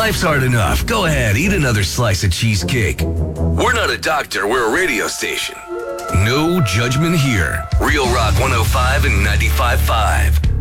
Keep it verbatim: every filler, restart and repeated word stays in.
life's hard enough. Go ahead, eat another slice of cheesecake. We're not a doctor, we're a radio station. No judgment here. Real Rock one oh five and ninety-five point five.